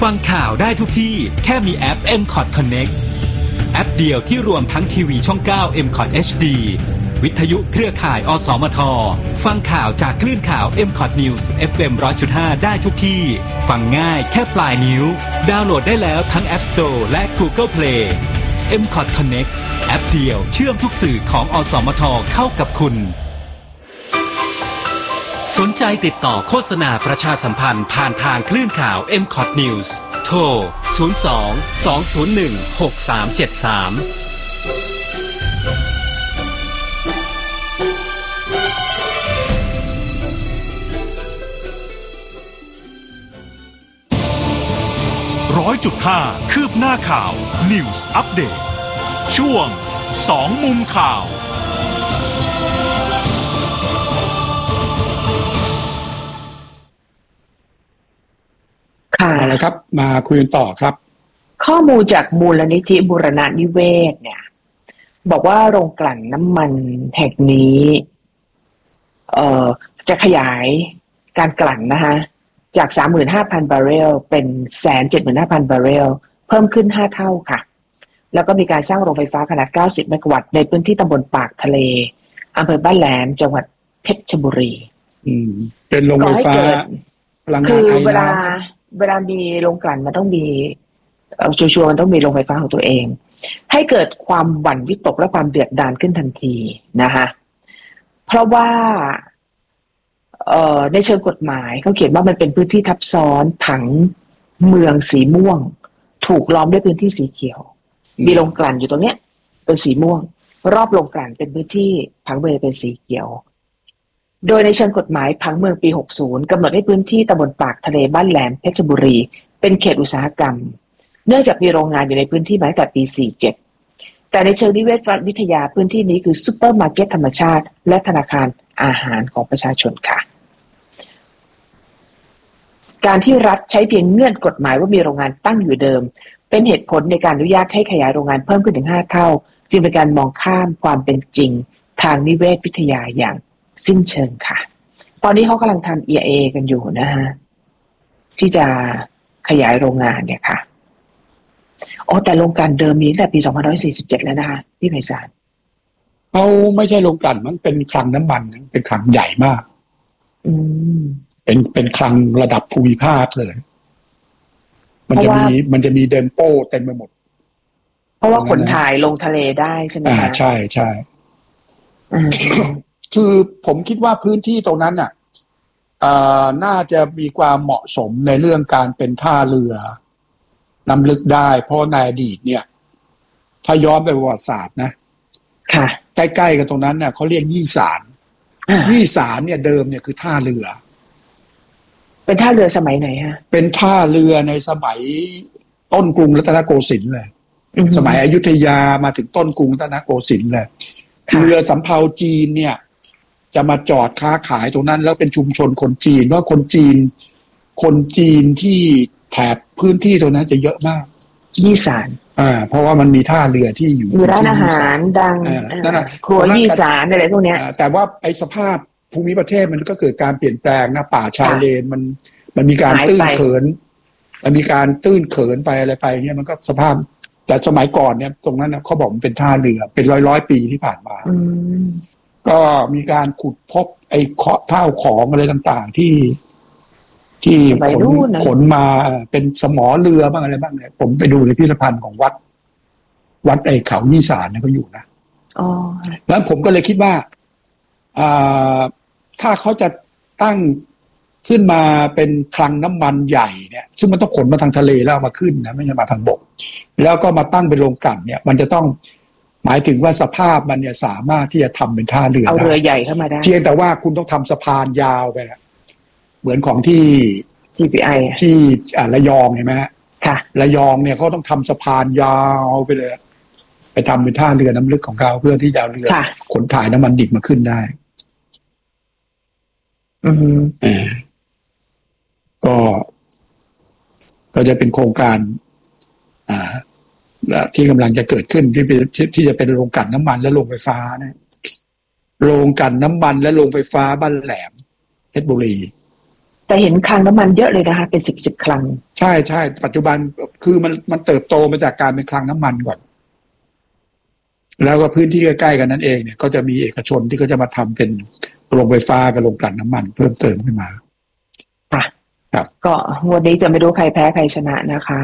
ฟังข่าวได้ทุกที่แค่มีแอป MCOT Connect แอปเดียวที่รวมทั้งทีวีช่อง 9 MCOT HD วิทยุเครือข่ายอสมทฟังข่าวจากคลื่นข่าว MCOT News FM 100.5 ได้ทุกที่ฟังง่ายแค่ปลายนิ้วดาวน์โหลดได้แล้วทั้ง App Store และ Google Play MCOT Connect แอปเดียวเชื่อมทุกสื่อของอสมทเข้ากับคุณสนใจติดต่อโฆษณาประชาสัมพันธ์ผ่านทางคลื่นข่าว MCOT News โทร 02-201-6373 100.5 คืบหน้าข่าว News Update ช่วง2มุมข่าวเอาละครับมาคุยกันต่อครับข้อมูลจากมูลนิธิบูรณนิเวศเนี่ยบอกว่าโรงกลั่นน้ำมันแห่งนี้จะขยายการกลั่นนะคะจาก 35,000 บาร์เรลเป็น 175,000 บาร์เรลเพิ่มขึ้น5เท่าค่ะแล้วก็มีการสร้างโรงไฟฟ้าขนาด90เมกะวัตต์ในพื้นที่ตำบลปากทะเลอำเภอบ้านแหลมจังหวัดเพชรบุรีเป็นโรงไฟฟ้าพลังงานคือเวลามีโรงกลั่นมันต้องมีชัวร์มันต้องมีโรงไฟฟ้าของตัวเองให้เกิดความหวั่นวิตกและความเดือดดาลขึ้นทันทีนะคะเพราะว่าในเชิงกฎหมายเขาเขียนว่ามันเป็นพื้นที่ทับซ้อนผังเมืองสีม่วงถูกล้อมด้วยพื้นที่สีเขียวมีโรงกลั่นอยู่ตรงเนี้ยเป็นสีม่วงรอบโรงกลั่นเป็นพื้นที่ผังเมืองเป็นสีเขียวโดยในเชิงกฎหมายผังเมืองปี60กำหนดให้พื้นที่ตำบลปากทะเลบ้านแหลมเพชรบุรีเป็นเขตอุตสาหกรรมเนื่องจากมีโรงงานอยู่ในพื้นที่มาตั้งแต่ปี47แต่ในเชิงนิเวศวิทยาพื้นที่นี้คือซุปเปอร์มาร์เก็ตธรรมชาติและธนาคารอาหารของประชาชนค่ะการที่รัฐใช้เพียงเงื่อนกฎหมายว่ามีโรงงานตั้งอยู่เดิมเป็นเหตุผลในการอนุญาตให้ขยายโรงงานเพิ่มขึ้นถึง5เท่าจึงเป็นการมองข้ามความเป็นจริงทางนิเวศวิทยาอย่างสิ้นเชิงค่ะตอนนี้เขากำลังทำ EIA กันอยู่นะฮะที่จะขยายโรงงานเนี่ยค่ะแต่โรงกลั่นเดิมมีตั้งแต่ปี2547แล้วนะคะพี่ไพศาลเขาไม่ใช่โรงกลั่นมันเป็นคลังน้ำมันเป็นคลังใหญ่มากเป็นคลังระดับภูมิภาคเลยมันจะมีเดินโป้เต็มไปหมดเพราะว่าขนถ่ายลงทะเลได้ใช่ไหมคะใช่คือผมคิดว่าพื้นที่ตรงนั้นน่ะน่าจะมีความเหมาะสมในเรื่องการเป็นท่าเรือน้ำลึกได้เพราะในอดีตเนี่ยถ้าย้อนไปประวัติศาสตร์นะค่ะใกล้ๆกันตรงนั้นเนี่ยเขาเรียกยี่สานเนี่ยเดิมเนี่ยคือท่าเรือเป็นท่าเรือสมัยไหนฮะเป็นท่าเรือในสมัยต้นกรุงรัตนโกสินทร์เลยสมัยอยุธยามาถึงต้นกรุงรัตนโกสินทร์เลยเรือสำเภาจีนเนี่ยจะมาจอดค้าขายตรงนั้นแล้วเป็นชุมชนคนจีนเพราะคนจีนที่แถบพื้นที่ตรงนั้นจะเยอะมากยี่สานเพราะว่ามันมีท่าเรือที่อยู่มีร้านอาหารดังครัวยี่สานอะไรพวกเนี้ยแต่ว่าไอ้สภาพภูมิประเทศมันก็เกิดการเปลี่ยนแปลงนะป่าชายเลนมันมีการตื้นเขินไปอะไรไปเนี่ยมันก็สภาพแต่สมัยก่อนเนี่ยตรงนั้นนะเขาบอกมันเป็นท่าเรือเป็นร้อยปีที่ผ่านมาก็มีการขุดพบไอ้เท่าของอะไรต่างๆที่ขนมาเป็นสมอเรือบ้างอะไรบ้างเนี่ยผมไปดูในพิพิธภัณฑ์ของวัดไอ้เขายี่สานเนี่ยเขาอยู่นะแล้วผมก็เลยคิดว่าถ้าเขาจะตั้งขึ้นมาเป็นคลังน้ำมันใหญ่เนี่ยซึ่งมันต้องขนมาทางทะเลแล้วมาขึ้นนะไม่ใช่มาทางบกแล้วก็มาตั้งเป็นโรงกลั่นเนี่ยมันจะต้องหมายถึงว่าสภาพมันเนี่ยสามารถที่จะทำเป็นท่าเรือเอาเรือใหญ่เข้ามาได้เพียงแต่ว่าคุณต้องทำสะพานยาวไปนะเหมือนของที่ TPI ที่ระยองเห็นไหมค่ะระยองเนี่ยเขาต้องทำสะพานยาวไปเลยไปทำเป็นท่าเรือน้ำลึกของเขาเพื่อที่จะเอาเรือขนถ่ายน้ำมันดิบมาขึ้นได้ก็จะเป็นโครงการที่กำลังจะเกิดขึ้นที่จะเป็นโรงกลั่นน้ำมันและโรงไฟฟ้านะโรงกลั่นน้ำมันและโรงไฟฟ้าบ้านแหลมเพชรบุรีแต่เห็นคลังน้ำมันเยอะเลยนะคะเป็นสิบคลังใช่ใช่ปัจจุบันคือมันเติบโตมาจากการเป็นคลังน้ำมันก่อนแล้วก็พื้นที่ใกล้ๆกันนั่นเองเนี่ยก็จะมีเอกชนที่เขาจะมาทำเป็นโรงไฟฟ้ากับโรงกลั่นน้ำมันเพิ่มเติมขึ้นมาค่ะครับก็วันนี้จะไม่รู้ใครแพ้ใครชนะนะคะ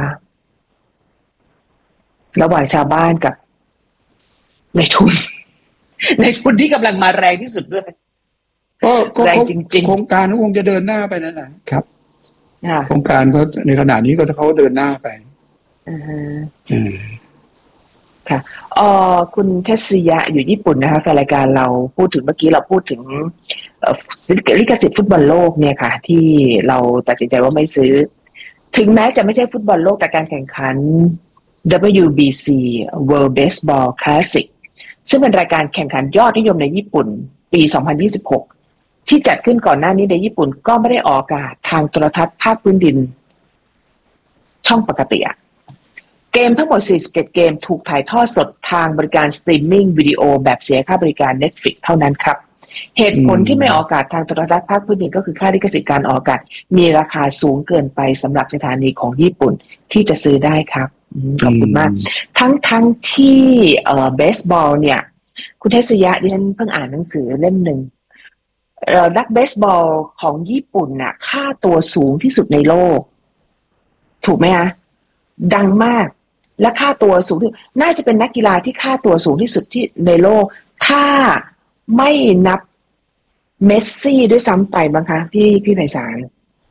ระหว่างชาวบ้านกับในทุนที่กำลังมาแรงที่สุดด้วยก็แรงจริงๆโครงการเขาคงจะเดินหน้าไปนั่นแหละครับโครงการเขาในขณะนี้ก็เขาเดินหน้าไปค่ะคุณเทศยะอยู่ญี่ปุ่นนะคะแฟนรายการเราพูดถึงเมื่อกี้เราพูดถึงลิขสิทธิ์ฟุตบอลโลกเนี่ยค่ะที่เราตัดสินใจว่าไม่ซื้อถึงแม้จะไม่ใช่ฟุตบอลโลกแต่การแข่งขัน WBC World Baseball Classic ซึ่งเป็นรายการแข่งขันยอดนิยมในญี่ปุ่นปี 2026 ที่จัดขึ้นก่อนหน้านี้ในญี่ปุ่นก็ไม่ได้ออกอากาศทางโทรทัศน์ภาคพื้นดินช่องปกติเกมทั้งหมด41เกมถูกถ่ายทอดสดทางบริการสตรีมมิ่งวิดีโอแบบเสียค่าบริการ Netflix เท่านั้นครับเหตุผลที่ไม่ออกอากาศทางโทรทัศน์ภาคพื้นดินก็คือค่าลิขสิทธิ์การออกอากาศมีราคาสูงเกินไปสำหรับสถานีของญี่ปุ่นที่จะซื้อได้ครับขอบคุณมากทั้งที่เบสบอลเนี่ยคุณเทศยะดิฉันเพิ่งอ่านหนังสือเล่มหนึ่งนักเบสบอลของญี่ปุ่นน่ะค่าตัวสูงที่สุดในโลกถูกไหมคะดังมากและค่าตัวสูงที่น่าจะเป็นนักกีฬาที่ค่าตัวสูงที่สุดที่ในโลกถ้าไม่นับเมสซี่ด้วยซ้ำไปบ้างคะพี่ไพศาล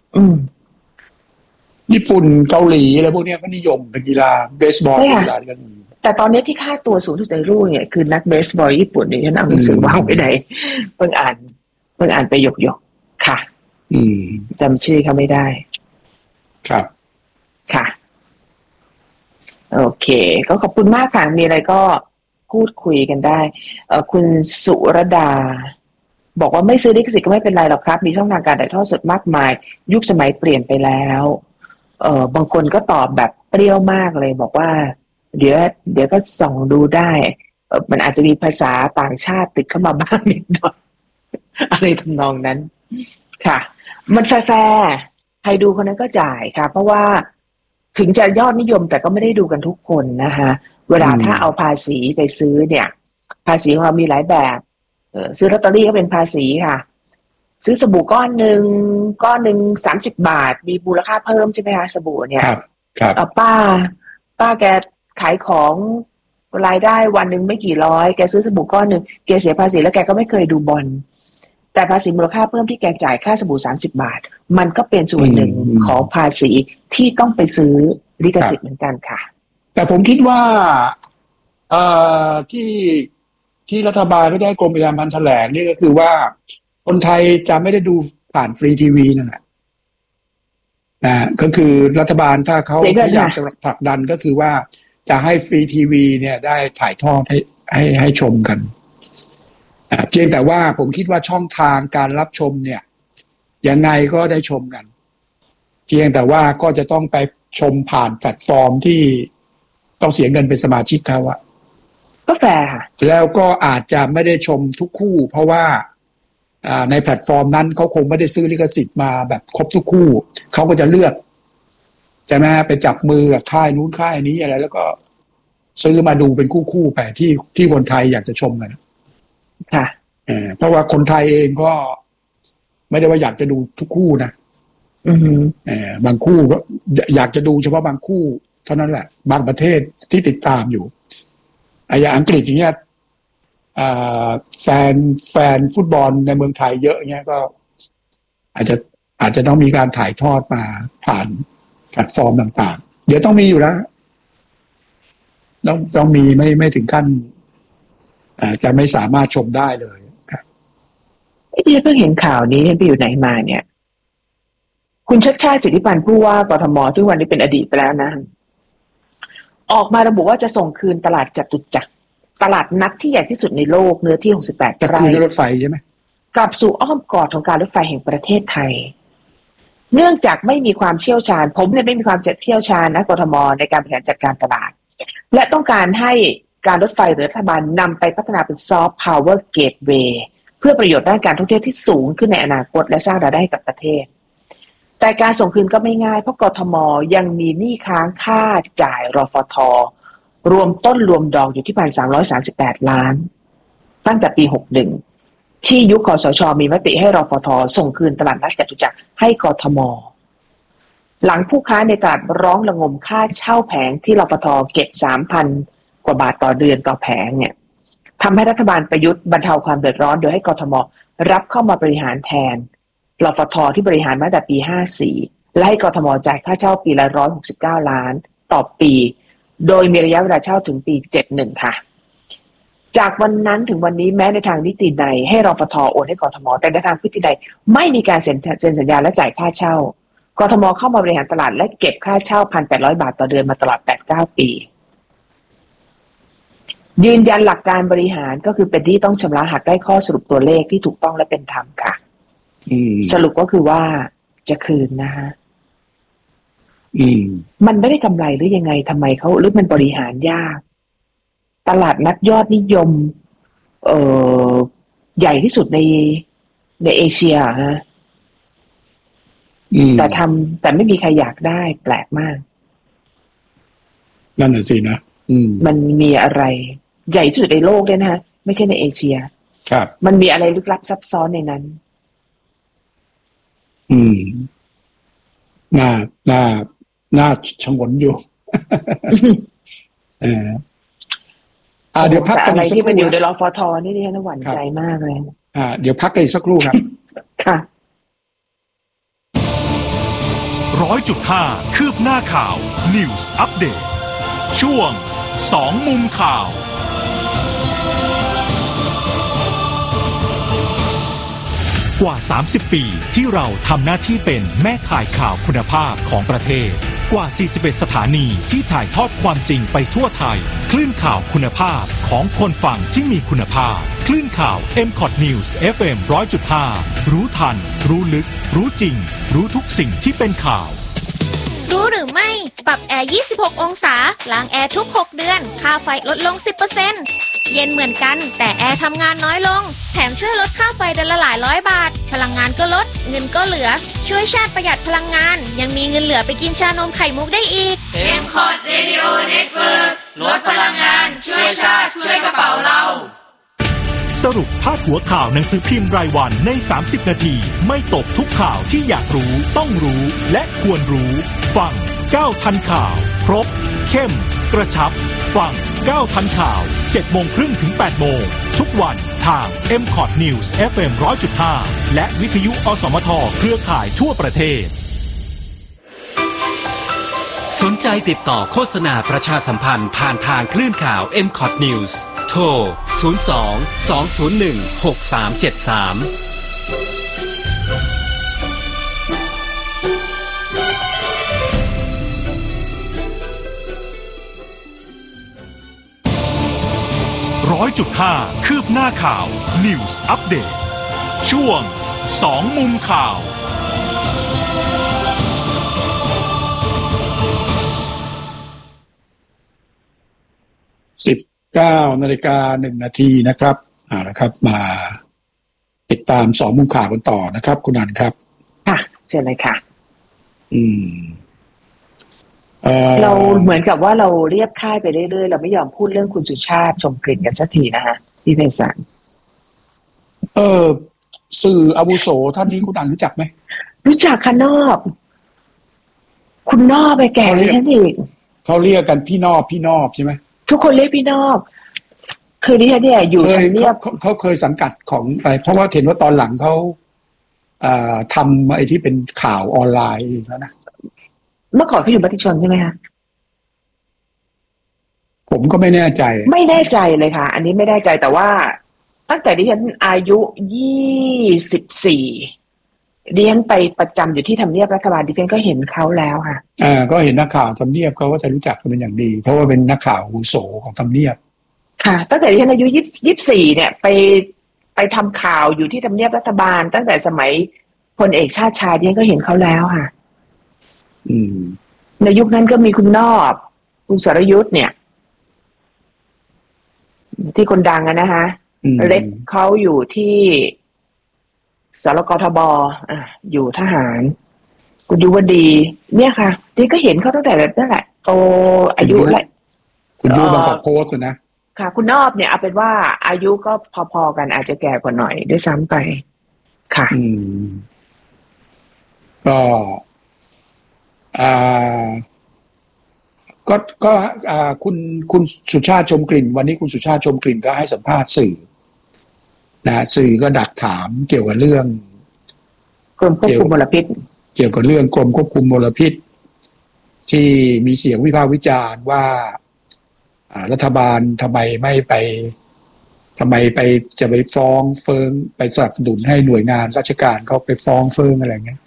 ญี่ปุ่นเกาหลีอะไรพวกนี้ก็นิยมเป็นกีฬาเบสบอลกีฬากันแต่ตอนนี้ที่ค่าตัวสูงที่สุดในโลกเนี่ยคือนักเบสบอลญี่ปุ่นเนี่ยฉันเอาหนังสือวางไว้ไหนเพิ่งอ่านไปหยกค่ะจำชื่อเขาไม่ได้ครับค่ะโอเคก็ขอบคุณมากค่ะมีอะไรก็พูดคุยกันได้คุณสุรดาบอกว่าไม่ซื้อลิขสิทธิ์ก็ไม่เป็นไรหรอกครับมีช่องทางการถ่ายทอดสดมากมายยุคสมัยเปลี่ยนไปแล้วบางคนก็ตอบแบบเปรี้ยวมากเลยบอกว่าเดี๋ยวก็ส่องดูได้มันอาจจะมีภาษาต่างชาติติดเข้ามาบ้างนิดหน่อยอะไรทำนองนั้นค่ะมันแฟร์ใครดูคนนั้นก็จ่ายค่ะเพราะว่าถึงจะยอดนิยมแต่ก็ไม่ได้ดูกันทุกคนนะคะเวลาถ้าเอาภาษีไปซื้อเนี่ยภาษีของเรามีหลายแบบซื้อลอตเตอรี่ก็เป็นภาษีค่ะซื้อสบู่ก้อนหนึ่ง30 บาทมีมูลค่าเพิ่มใช่ไหมคะสบู่เนี่ยครับป้าแกขายของรายได้วันหนึ่งไม่กี่ร้อยแกซื้อสบู่ก้อนหนึ่งแกเสียภาษีแล้วแกก็ไม่เคยดูบอลแต่ภาษีมูลค่าเพิ่มที่แกจ่ายค่าสบู่30 บาทมันก็เป็นส่วนหนึ่งของภาษีที่ต้องไปซื้อลิขสิทธิ์เหมือนกันค่ะแต่ผมคิดว่าที่รัฐบาลก็ได้กรมประชาสัมพันธ์แถลงนี่ก็คือว่าคนไทยจะไม่ได้ดูผ่านฟรีทีวีนั่นแหละก็คือรัฐบาลถ้าเขาพยายามจะผลักดันก็คือว่าจะให้ฟรีทีวีเนี่ยได้ถ่ายทอดให้ชมกันเพียงแต่ว่าผมคิดว่าช่องทางการรับชมเนี่ยยังไงก็ได้ชมกันเพียงแต่ว่าก็จะต้องไปชมผ่านแพลตฟอร์มที่ต้องเสียเงินเป็นสมาชิกเขาก็แฟร์ค่ะแล้วก็อาจจะไม่ได้ชมทุกคู่เพราะว่าในแพลตฟอร์มนั้นเขาคงไม่ได้ซื้อลิขสิทธิ์มาแบบครบทุกคู่เขาก็จะเลือกใช่ไหมไปจับมือกับค่ายนู้นค่ายนี้อะไรแล้วก็ซื้อมาดูเป็นคู่ไปที่คนไทยอยากจะชมกันค่ะเพราะว่าคนไทยเองก็ไม่ได้ว่าอยากจะดูทุกคู่นะบางคู่ก็อยากจะดูเฉพาะบางคู่เท่านั้นแหละบางประเทศที่ติดตามอยู่อย่างอังกฤษอย่างเงี้ยแฟนฟุตบอลในเมืองไทยเยอะเงี้ยก็อาจจะต้องมีการถ่ายทอดมาผ่านแพลตฟอร์มต่างๆเดี๋ยวต้องมีอยู่แล้วต้องมีไม่ถึงขั้นจะไม่สามารถชมได้เลยครับที่เพิ่งเห็นข่าวนี้ไปอยู่ไหนมาเนี่ยคุณชัชชาติสิทธิพันธ์ผู้ว่ากทมที่วันนี้เป็นอดีตไปแล้วนะออกมาระบุว่าจะส่งคืนตลาดจตุจักรตลาดนัดที่ใหญ่ที่สุดในโลกเนื้อที่68 ไร่คือรถไฟใช่ไหมกลับสู่อ้อมกอดของการรถไฟแห่งประเทศไทยเนื่องจากไม่มีความเชี่ยวชาญผมเนี่ยไม่มีความเชี่ยวชาญนะกทมในการบริหารจัดการตลาดและต้องการให้การรถไฟหรือรัฐบาลนำไปพัฒนาเป็นซอฟต์พาวเวอร์เกตเวย์เพื่อประโยชน์ด้านการท่องเที่ยวที่สูงขึ้นในอนาคตและสร้างรายได้ให้กับประเทศแต่การส่งคืนก็ไม่ง่ายเพราะกทมยังมีหนี้ค้างค่าจ่ายรฟท.รวมต้นรวมดอกอยู่ที่ 1,338 ล้านตั้งแต่ปี 61 ที่ยุคคสช.มีมติให้รฟท.ส่งคืนตลาดนัดจตุจักรให้กทม.หลังผู้ค้าในตลาดร้องระงมค่าเช่าแผงที่รฟท.เก็บ 3,000 กว่าบาทต่อเดือนต่อแผงเนี่ยทำให้รัฐบาลประยุทธ์บรรเทาความเดือดร้อนโดยให้กทม.รับเข้ามาบริหารแทนรฟท.ที่บริหารมาตั้งแต่ปี 54 และให้กทม.จ่ายค่าเช่าปีละ169 ล้านต่อปีโดยมีระยะเวลาเช่าถึงปี 71 ค่ะจากวันนั้นถึงวันนี้แม้ในทางนิตินัยให้รฟท.โอนให้กทม.แต่ในทางพฤตินัยไม่มีการเซ็นสัญญาและจ่ายค่าเช่ากทม.เข้ามาบริหารตลาดและเก็บค่าเช่า 1,800 บาทต่อเดือนมาตลอด 8-9 ปียืนยันหลักการบริหารก็คือเป็นที่ต้องชำระหักได้ข้อสรุปตัวเลขที่ถูกต้องและเป็นธรรมค่ะสรุปก็คือว่าจะคืนนะฮะมันไม่ได้กำไรหรือยังไงทำไมเขาหรือมันบริหารยากตลาดนัดยอดนิยมใหญ่ที่สุดในเอเชียฮะแต่ไม่มีใครอยากได้แปลกมากนั่นน่ะสินะมันมีอะไรใหญ่ที่สุดในโลกเลยนะฮะไม่ใช่ในเอเชียครับมันมีอะไรลึกลับซับซ้อนในนั้นน่าชงนอยู่เดี๋ยวพักกันอีกสักครู่อะไรที่มันอยู่ในรฟท.นี่ดิฉันหวั่นใจมากเลยเดี๋ยวพักกันอีกสักครู่ครับค่ะ 100.5 คืบหน้าข่าว News Update ช่วง2มุมข่าวกว่า30ปีที่เราทำหน้าที่เป็นแม่ข่ายข่าวคุณภาพของประเทศกว่า41สถานีที่ถ่ายทอดความจริงไปทั่วไทยคลื่นข่าวคุณภาพของคนฟังที่มีคุณภาพคลื่นข่าว MCOT News FM 100.5 รู้ทันรู้ลึกรู้จริงรู้ทุกสิ่งที่เป็นข่าวรู้หรือไม่ปรับแอร์26องศาล้างแอร์ทุก6เดือนค่าไฟลดลง 10% เย็นเหมือนกันแต่แอร์ทำงานน้อยลงแถมช่วยลดค่าไฟเดือนละหลายร้อยบาทพลังงานก็ลดเงินก็เหลือช่วยชาติประหยัดพลังงานยังมีเงินเหลือไปกินชานมไข่มุกได้อีก MCOT Radio Network ลดพลังงานช่วยชาติช่วยกระเป๋าเราสรุปพาดหัวข่าวหนังสือพิมพ์รายวันใน30นาทีไม่ตกทุกข่าวที่อยากรู้ต้องรู้และควรรู้ฟัง9ทันข่าวครบเข้มกระชับฟัง9ทันข่าว 7:30 ถึง 8:00 นทุกวันทาง MCOT News FM 100.5 และวิทยุอสมทเครือข่ายทั่วประเทศสนใจติดต่อโฆษณาประชาสัมพันธ์ผ่านทางคลื่นข่าว MCOT News โทร 02-201-6373 100.5 คืบหน้าข่าว News Update ช่วง2มุมข่าว 19:01 น.นะครับนะครับมาติดตาม2มุมข่าวกันต่อนะครับคุณอันครับค่ะเชิญเลยค่ะเราเหมือนกับว่าเราเรียบค่ายไปเรื่อยๆเราไม่ยอมพูดเรื่องคุณสุชาติชมกลิ่นกันสักทีนะฮะพี่ไพศาลสื่ออาวุโสท่านนี้คุณอันรู้จักไหมรู้จักค่ะนอบคุณนอบไปแก่เลยท่านอีกเขาเรียกกันพี่นอบใช่ไหมทุกคนเรียกพี่นอบคือดิฉันเนี่ยอยู่ทำเนียบเขาเคยสังกัดของอะไรเพราะว่าเห็นว่าตอนหลังเขาทำไอ้ที่เป็นข่าวออนไลน์แล้วนะเมื่อก่อนเขาอยู่มติชนใช่ไหมคะผมก็ไม่แน่ใจเลยค่ะอันนี้ไม่แน่ใจแต่ว่าตั้งแต่ดิฉันอายุ24ดิฉันไปประจำอยู่ที่ทำเนียบรัฐบาลดิฉันก็เห็นเขาแล้วค่ะก็เห็นนักข่าวทำเนียบเขาก็จะรู้จักกันเป็นอย่างดีเพราะว่าเป็นนักข่าวอาวุโสของทำเนียบค่ะตั้งแต่ดิฉันอายุ24เนี่ยไปทำข่าวอยู่ที่ทำเนียบรัฐบาลตั้งแต่สมัยพลเอกชาติชายดิฉันก็เห็นเขาแล้วค่ะในยุคนั้นก็มีคุณนอบคุณสรยุทธเนี่ยที่คนดังอะนะคะเล็กเขาอยู่ที่สรกทบอยู่ทหารคุณยุวดีเนี่ยค่ะที่ก็เห็นเขาตั้งแต่แบบนั่นแหละโตอายุแหละคุณยุบางกอกโพสต์นะค่ะคุณนอบเนี่ยเอาเป็นว่าอายุก็พอๆกันอาจจะแก่กว่าหน่อยด้วยซ้ำไปค่ะก็คุณสุชาติชมกลิ่นวันนี้คุณสุชาติชมกลิ่นก็ให้สัมภาษณ์สื่อนะสื่อก็ดักถามเกี่ยวกับเรื่องกรมควบคุมมลพิษเกี่ยวกับเรื่องกรมควบคุมมลพิษที่มีเสียงวิพากษ์วิจารณ์ว่ารัฐบาลทำไมไปจะไปฟ้องเฟิงไปสนับสนุนให้หน่วยงานราชการเขาไปฟ้องเฟิงอะไรเงี้ย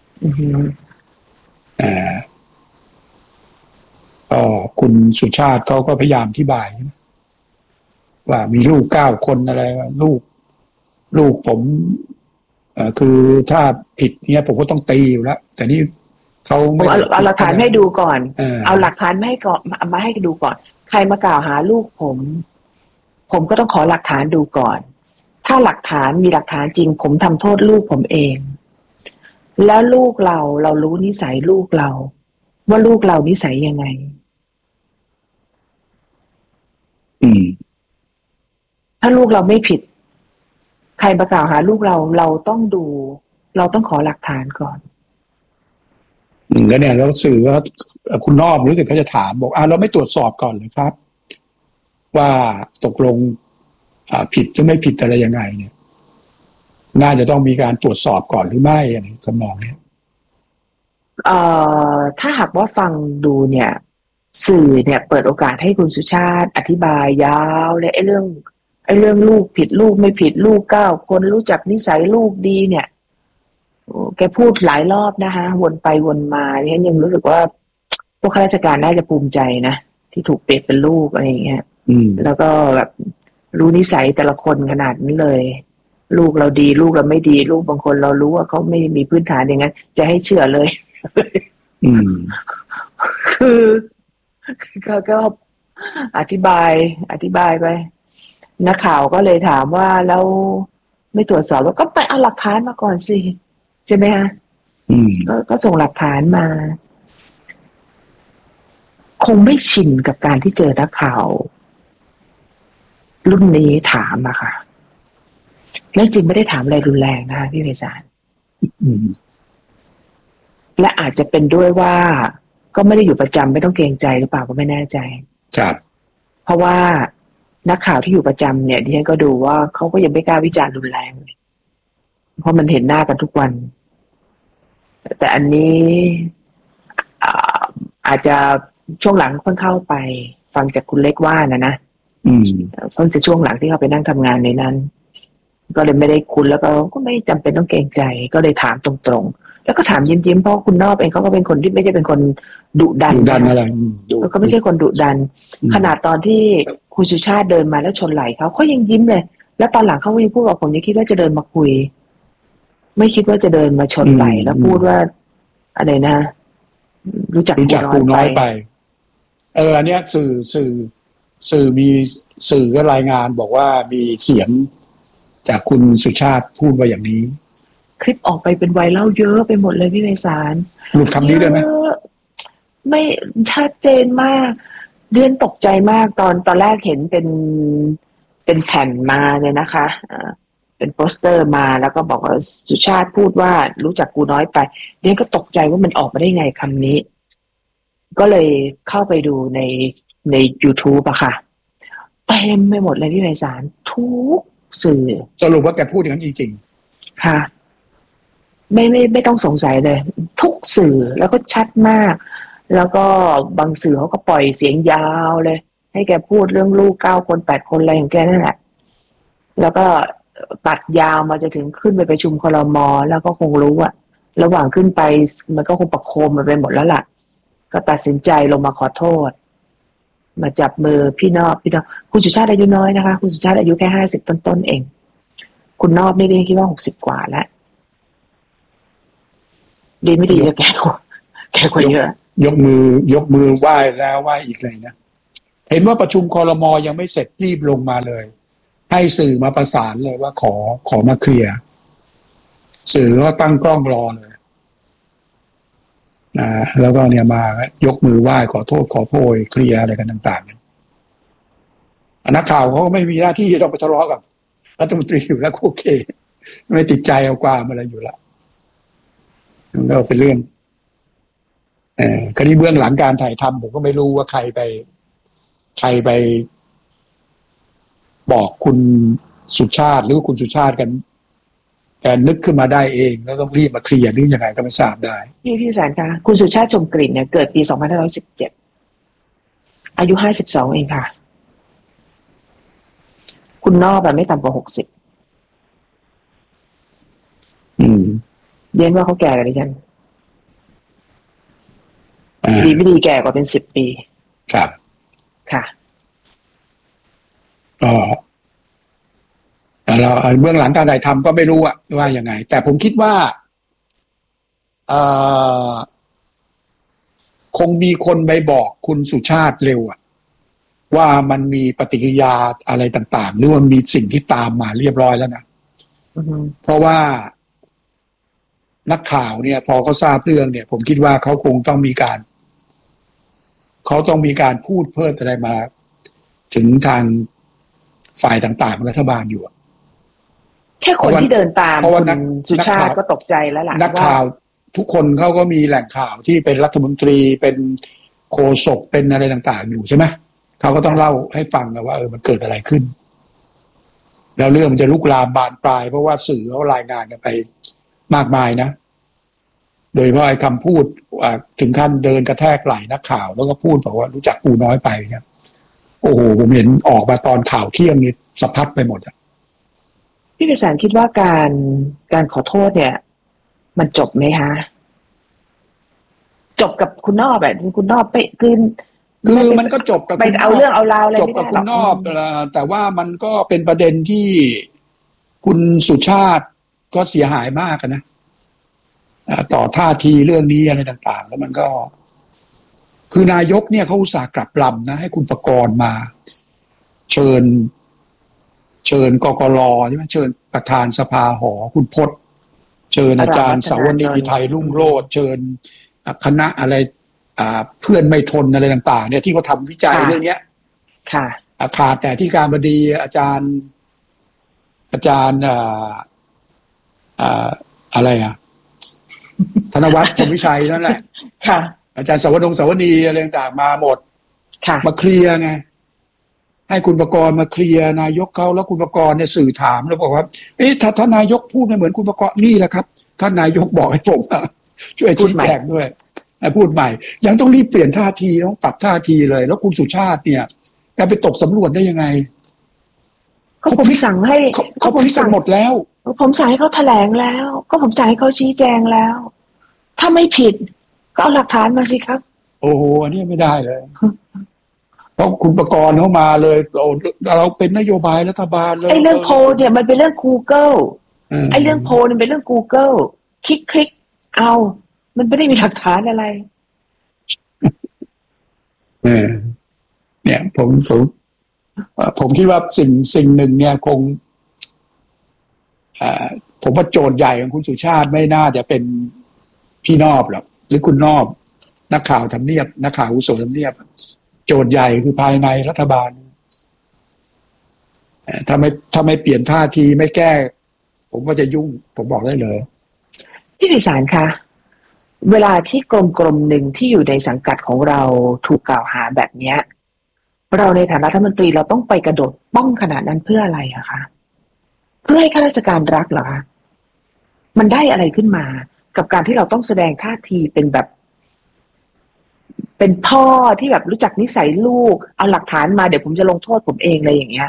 คุณสุชาติเขาก็พยายามอธิบายว่ามีลูก9 คนอะไรลูกผมคือถ้าผิดเนี่ยผมก็ต้องตีอยู่แล้วแต่นี่เขาไม่เอาหลักฐานให้ดูก่อนเอาหลักฐานมาให้ดูก่อนใครมากล่าวหาลูกผมก็ต้องขอหลักฐานดูก่อนถ้าหลักฐานมีหลักฐานจริงผมทำโทษลูกผมเองแล้วลูกเรารู้นิสัยลูกเราว่าลูกเรานิสัยยังไงถ้าลูกเราไม่ผิดใครมากล่าวหาลูกเราต้องดูเราต้องขอหลักฐานก่อนแล้วเนี่ยแล้วสื่อว่าคุณนอบรู้สึกเขาจะถามบอกเราไม่ตรวจสอบก่อนเลยครับว่าตกลงผิดหรือไม่ผิดอะไรยังไงเนี่ยน่าจะต้องมีการตรวจสอบก่อนหรือไม่อะไรคำนองนี้ถ้าหากว่าฟังดูเนี่ยสื่อเนี่ยเปิดโอกาสให้คุณสุชาติอธิบายยาวเลยไอ้เรื่องลูกผิดลูกไม่ผิดลูก9 คนรู้จักนิสัยลูกดีเนี่ยแกพูดหลายรอบนะคะวนไปวนมาเนี่ยยังรู้สึกว่าพวกข้าราชการน่าจะภูมิใจนะที่ถูกเปรียบเป็นลูกอะไรอย่างเงี้ยแล้วก็แบบรู้นิสัยแต่ละคนขนาดนี้เลยลูกเราดีลูกเราไม่ดีลูกบางคนเรารู้ว่าเขาไม่มีพื้นฐานอย่างนั้นจะให้เชื่อเลยคือก็อธิบายไปนักข่าวก็เลยถามว่าแล้วไม่ตรวจสอบแล้วก็ไปเอาหลักฐานมาก่อนสิใช่ไหมฮะก็ส่งหลักฐานมาคงไม่ชินกับการที่เจอนักข่าวรุ่นนี้ถามอะค่ะและจริงไม่ได้ถามอะไรรุนแรงนะคะพี่ไพศาลและอาจจะเป็นด้วยว่าก็ไม่ได้อยู่ประจำไม่ต้องเกรงใจหรือเปล่าก็ไม่แน่ใจครับเพราะว่านักข่าวที่อยู่ประจำเนี่ยดิฉันก็ดูว่าเขาก็ยังไม่กล้าวิจารณ์รุนแรงเลยเพราะมันเห็นหน้ากันทุกวันแต่อันนี้อาจจะช่วงหลังเพิ่งเข้าไปฟังจากคุณเล็กว่านะเพิ่งจะช่วงหลังที่เขาไปนั่งทำงานในนั้นก็เลยไม่ได้คุ้นแล้วก็ไม่จำเป็นต้องเกรงใจก็เลยถามตรงๆแล้วก็ถามยิ้มๆเพราะคุณนอบเองเขาก็เป็นคนที่ไม่ใช่เป็นคนดุดันอะไรแล้วก็ไม่ใช่คนดุดันขนาดตอนที่คุณสุชาติเดินมาแล้วชนไหล่เขายังยิ้มเลยแล้วตอนหลังเขาวิ่งพูดกับผมนี่คิดว่าจะเดินมาคุยไม่คิดว่าจะเดินมาชนไหล่แล้วพูดว่าอะไรนะรู้จักกูน้อยไปอันเนี้ยสื่อมีสื่อก็รายงานบอกว่ามีเสียงจากคุณสุชาติพูดว่าอย่างนี้คลิปออกไปเป็นไวรัลเยอะไปหมดเลยพี่ไพศาลหลุดคำนี้ได้ไหมไม่ชัดเจนมากเดือนตกใจมากตอนแรกเห็นเป็นแผ่นมาเนี่ยนะคะเป็นโปสเตอร์มาแล้วก็บอกว่าสุชาติพูดว่ารู้จักกูน้อยไปเดือนก็ตกใจว่ามันออกมาได้ไงคำนี้ก็เลยเข้าไปดูใน YouTube อะค่ะเต็มไปหมดเลยพี่ไพศาลทุกสื่อสรุปว่าแกพูดอย่างนั้นจริงๆค่ะไม่ต้องสงสัยเลยทุกสื่อแล้วก็ชัดมากแล้วก็บางสื่อเขาก็ปล่อยเสียงยาวเลยให้แกพูดเรื่องลูก9 คน8 คนอะไรของแกนั่นแหละแล้วก็ตัดยาวมาจะถึงขึ้นไปประชุมครม.แล้วก็คงรู้ว่าระหว่างขึ้นไปมันก็คงประโคมมันไปหมดแล้วล่ะก็ตัดสินใจลงมาขอโทษมาจับมือพี่นอบคุณสุชาติอายุน้อยนะคะคุณสุชาติอายุแค่50ต้นๆเองคุณนอบนี่ดิคิดว่า60 กว่าแล้วดีไม่ดีแกกว่าเยอะยกมือไหว้แล้วไหว้อีกเลยนะเห็นว่าประชุมครม.ยังไม่เสร็จรีบลงมาเลยให้สื่อมาประสานเลยว่าขอมาเคลียร์สื่อก็ตั้งกล้องรอเลยนะแล้วก็เนี่ยมายกมือไหว้ขอโทษขอโพยเคลียร์อะไรกันต่างๆนักข่าวเขาก็ไม่มีหน้าที่ต้องไปทะเลาะกับรัฐมนตรีอยู่แล้วโอเคไม่ติดใจเอาความอะไรอยู่แล้วมันก็เป็นเรื่องคดีเบื้องหลังการถ่ายทำผมก็ไม่รู้ว่าใครไปบอกคุณสุชาติหรือคุณสุชาติกันแกนึกขึ้นมาได้เองแล้วต้องรีบมาเคลียร์หรือยังไงก็ไม่ทราบได้พี่แสนคะคุณสุชาติชมกลิ่นเนี่ยเกิดปี2517อายุ52เองค่ะคุณนอกแบบไม่ต่ำกว่า60เรียนว่าเขาแก่กันดิฉันดีไม่ดีแก่กว่าเป็น10 ปีครับค่ะเราเบื้องหลังการถ่ายทำก็ไม่รู้ว่ายังไงแต่ผมคิดว่าคงมีคนไปบอกคุณสุชาติเร็วว่ามันมีปฏิกิริยาอะไรต่างๆหรือว่ามีสิ่งที่ตามมาเรียบร้อยแล้วนะเพราะว่านักข่าวเนี่ยพอเขาทราบเรื่องเนี่ยผมคิดว่าเขาคงต้องมีการพูดเพิ่มอะไรมาถึงทางฝ่ายต่างๆของรัฐบาลอยู่แค่คนที่เดินตามคุณสุชาติก็ตกใจแล้วล่ะนักข่าวทุกคนเขาก็มีแหล่งข่าวที่เป็นรัฐมนตรีเป็นโฆษกเป็นอะไรต่างๆอยู่ใช่ไหมเขาก็ต้องเล่าให้ฟังนะว่ามันเกิดอะไรขึ้นแล้วเรื่องมันจะลุกลามบานปลายเพราะว่าสื่อเขารายงานกันไปมากมายนะโดยเฉพาะไอ้คำพูดถึงขั้นเดินกระแทกไหล่นักข่าวแล้วก็พูดบอกว่ารู้จักกูน้อยไปเนี่ยโอ้โหผมเห็นออกมาตอนข่าวเที่ยงนี่สะพัดไปหมดพี่พิสารคิดว่าการขอโทษเนี่ยมันจบไหมคะจบกับคุณนอกแบบคุณนอกไปคือมันก็จบกับไปเอาเรื่องเอาราวอะไรจบกับคุณนอกแต่ว่ามันก็เป็นประเด็นที่คุณสุชาติก็เสียหายมากนะต่อท่าทีเรื่องนี้อะไรต่างๆแล้วมันก็คือนายกเนี่ยเขาอุตส่าห์กลับลำนะให้คุณประกรณ์มาเชิญกกร.ใช่ไหมเชิญประธานสภาหอคุณพจน์เชิญอาจารย์สาวนีไทยรุ่งโรจน์เชิญคณะอะไรเพื่อนไม่ทนอะไรต่างๆเนี่ยที่เขาทำวิจัยเรื่องนี้ค่ะขาดแต่ที่การบดีอาจารย์อะไรธนวัฒน์พรหมวิชัยนั่นแหละค่ะอาจารย์สาวนีอะไรต่างๆมาหมดค่ะมาเคลียร์ไงให้คุณประกรณ์มาเคลียร์นายกเขาแล้วคุณประกรณ์เนี่ยสื่อถามแล้วบอกว่าถ้านายกพูดไม่เหมือนคุณประกรณ์นี่แหละครับท่านนายกบอกให้ผมช่วยชี้แจงด้วยพูดใหม่ยังต้องรีบเปลี่ยนท่าทีต้องปรับท่าทีเลยแล้วคุณสุชาติเนี่ยแกไปตกสำรวจได้ยังไงก็ผมสั่งให้เขาพลิกกันหมดแล้วผมสั่งให้เขาแถลงแล้วก็ผมสั่งให้เขาชี้แจงแล้วถ้าไม่ผิดก็เอาหลักฐานมาสิครับโอ้โหอันนี้ไม่ได้เลยเพราะคุณประกรณ์เข้ามาเลยเราเป็นนโยบายรัฐบาลเลยไอ้เรื่องโพลเนี่ยมันเป็นเรื่อง Google ไอ้เรื่องโพลนี่เป็นเรื่อง Google คลิกเอามันไม่ได้มีหลักฐานอะไรเนี่ยผมคิดว่าสิ่งหนึ่งเนี่ยคงผมว่าโจทย์ใหญ่ของคุณสุชาติไม่น่าจะเป็นพี่นอบหรอกหรือคุณนอบนักข่าวทำเนียบนักข่าวอาวุโสทำเนียบโจทย์ใหญ่คือภายในรัฐบาลถ้าไม่เปลี่ยนท่าทีไม่แก้ผมว่าจะยุ่งผมบอกได้เลยพี่พิสารคะเวลาที่กรมหนึ่งที่อยู่ในสังกัดของเราถูกกล่าวหาแบบเนี้ยเราในฐานะรัฐมนตรีเราต้องไปกระโดดป้องขนาดนั้นเพื่ออะไรอะคะเพื่อให้ข้าราชการรักเหรอคะมันได้อะไรขึ้นมากับการที่เราต้องแสดงท่าทีเป็นแบบเป็นพ่อที่แบบรู้จักนิสัยลูกเอาหลักฐานมาเดี๋ยวผมจะลงโทษผมเองเลยอย่างเงี้ย